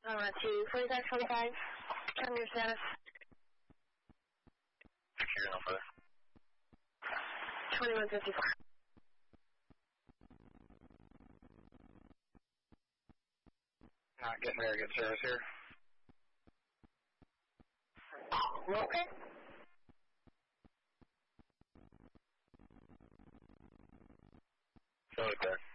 To 4525, tell me your status. Secure no further. 2154. Not getting very good service here. Okay. So there.